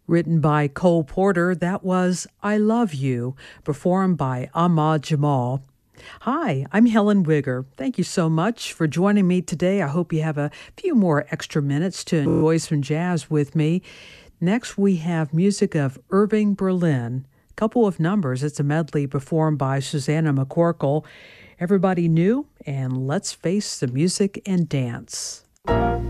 Written by Cole Porter, that was I Love You, performed by Ahmad Jamal. Hi, I'm Helen Wigger. Thank you so much for joining me today. I hope you have a few more extra minutes to enjoy some jazz with me. Next, we have music of Irving Berlin. Couple of numbers. It's a medley performed by Susanna McCorkle. Everybody new, and let's face the music and dance.